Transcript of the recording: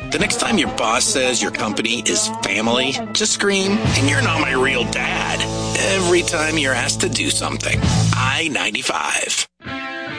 The next time your boss says your company is family, just scream, and you're not my real dad, every time you're asked to do something. I-95.